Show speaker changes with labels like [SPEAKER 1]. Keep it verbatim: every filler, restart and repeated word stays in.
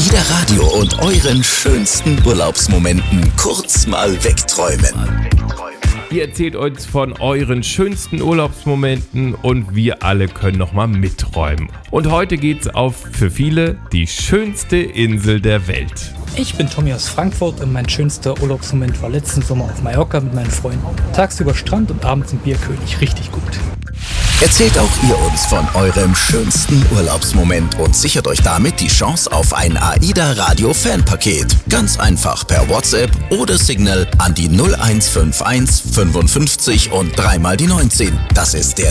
[SPEAKER 1] AIDA Radio und euren schönsten Urlaubsmomenten kurz mal wegträumen.
[SPEAKER 2] Ihr erzählt uns von euren schönsten Urlaubsmomenten und wir alle können nochmal mitträumen. Und heute geht's auf für viele die schönste Insel der Welt.
[SPEAKER 3] Ich bin Tommy aus Frankfurt und mein schönster Urlaubsmoment war letzten Sommer auf Mallorca mit meinen Freunden. Tagsüber Strand und abends im Bierkönig. Richtig gut.
[SPEAKER 1] Erzählt auch ihr uns von eurem schönsten Urlaubsmoment und sichert euch damit die Chance auf ein AIDA Radio Fanpaket. Ganz einfach per WhatsApp oder Signal an die null eins fünf eins fünfundfünfzig und dreimal die neunzehn. Das ist der